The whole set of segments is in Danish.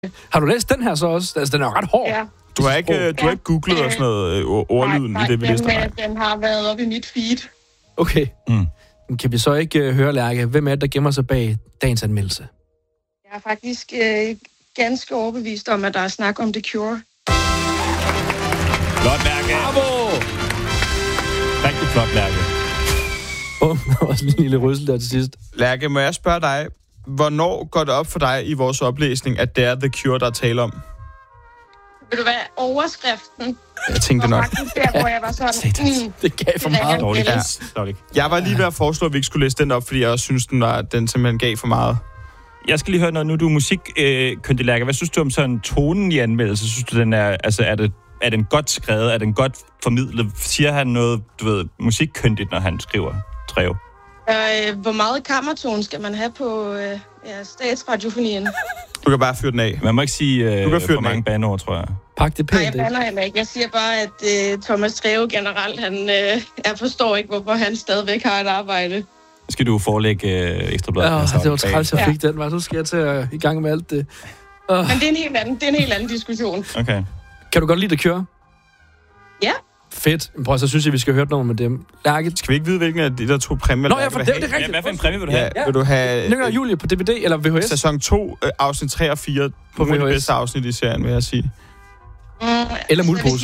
Har du læst den her så også? Altså, den er jo ret hård. Ja. Du har ikke googlet og sådan noget ordlyden i det, vi læste dig? Den har været oppe i mit feed. Okay. Kan vi så ikke høre, Lærke, hvem er det, der gemmer sig bag dagens anmeldelse? Jeg er faktisk ganske overbevist om, at der er snak om The Cure. Flot, Lærke. Bravo! Rigtig flot, Lærke. Også en lille rødsel der til sidst. Lærke, må jeg spørge dig, hvornår går det op for dig i vores oplæsning, at det er The Cure, der er tale om? Ved du hvad? Overskriften Jeg tænkte var nok. faktisk der, hvor jeg var sådan... Det gav for meget. Dårligt. Ja. Jeg var lige ved at foreslå, at vi ikke skulle læse den op, fordi jeg også synes, den simpelthen gav for meget. Jeg skal lige høre noget. Nu er du musikkyndig, Lærke. Hvad synes du om sådan tonen i anmeldelsen? Synes du, den er... Altså, er den godt skrevet? Er den godt formidlet? Siger han noget, du ved, musikkyndigt, når han skriver Treo? Hvor meget kammertone skal man have på statsradiofonien? Du kan bare fyre den af. Man må ikke sige for mange bandeord, tror jeg. Pak det Nej, pænt, jeg bander heller ikke. Jeg siger bare, at Thomas Treve generelt, jeg forstår ikke, hvorfor han stadigvæk har et arbejde. Skal du forelægge Ekstrabladet? Ja, det var træls, jeg fik den. Nu skal jeg til at i gang med alt det. Men det er en helt anden diskussion. Okay. Kan du godt lide The Cure? Ja. Fedt. Prøv, så synes jeg, vi skal høre noget med dem. Lærke. Skal vi ikke vide, hvilken af de der to præmier, Nå ja, for det er rigtigt. Hvad for en præmie vil du have? Ja. Vil du have Lynger Julie på DVD eller VHS? Sæson 2, afsnit 3 og 4 på de bedste afsnit i serien, vil jeg sige. Eller mulepose.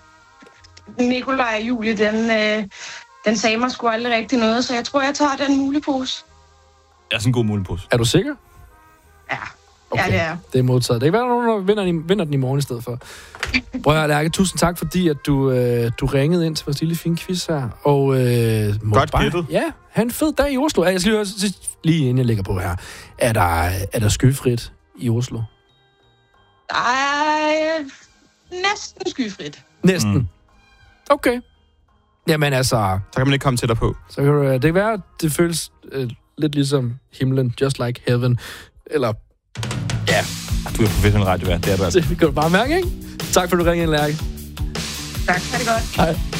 Nikolaj og Julie, den sagde mig sgu aldrig rigtig noget, så jeg tror, jeg tager den mulepose. Ja, sådan en god mulepose. Er du sikker? Ja. Okay. Ja, det er. Det er modtaget. Det kan være, nogen, der vinder den i morgen i stedet for. Prøv at høre, Lærke, tusind tak, fordi at du ringede ind til vores lille fine quiz her. Og, godt gættet. Ja, have en fed dag i Oslo. Jeg skal lige inden jeg lægger på her. Er der skyfrit i Oslo? Der er næsten skyfrit. Næsten. Okay. Jamen altså... Så kan man ikke komme tættere på. Så kan det kan være, at det føles lidt ligesom himlen, just like heaven. Eller... Ja. Du er professionel radiovært, det er du altså. Det kan du bare mærke, ikke? Tak for, at du ringede ind, Lærke. Tak, ha' det godt. Hej.